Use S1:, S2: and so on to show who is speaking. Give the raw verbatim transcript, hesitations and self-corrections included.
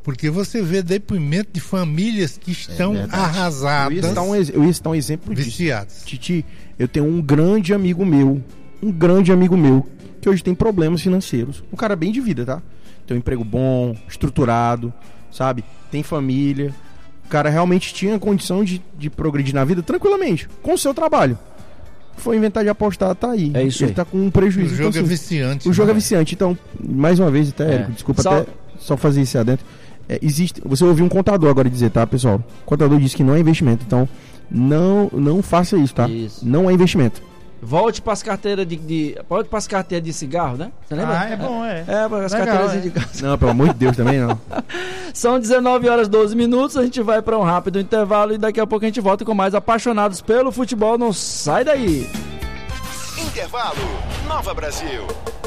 S1: Porque você vê depoimento de famílias que estão
S2: É
S1: arrasadas.
S2: Eu ia, citar um, ex- eu ia citar um exemplo disso.
S1: Viciados.
S2: Titi, eu tenho um grande amigo meu, um grande amigo meu, que hoje tem problemas financeiros. Um cara bem de vida, tá? Tem um emprego bom, estruturado, sabe? Tem família. O cara realmente tinha condição de, de progredir na vida tranquilamente, com o seu trabalho. Foi inventar de apostar, tá aí.
S3: É isso
S2: Ele
S3: aí.
S2: tá com um prejuízo.
S1: O jogo
S2: então,
S1: é
S2: assim,
S1: viciante.
S2: O jogo
S1: né?
S2: é viciante. Então, mais uma vez, até,
S3: É.
S2: Érico, desculpa
S3: Só-
S2: até só fazer isso adentro. É, existe, você ouviu um contador agora dizer, tá, pessoal? O contador disse que não é investimento. Então, não, não faça isso, tá?
S3: Isso.
S2: Não é investimento.
S3: Volte para as carteiras de, de. Volte para as carteiras de cigarro, né? Você lembra?
S4: Ah, é bom, é.
S3: É, para as
S4: Legal,
S3: carteiras
S4: é.
S3: de cigarro.
S2: Não, pelo amor de Deus também não.
S3: São dezenove horas e doze minutos, a gente vai para um rápido intervalo e daqui a pouco a gente volta com mais apaixonados pelo futebol. Não sai daí!
S5: Intervalo. Nova Brasil.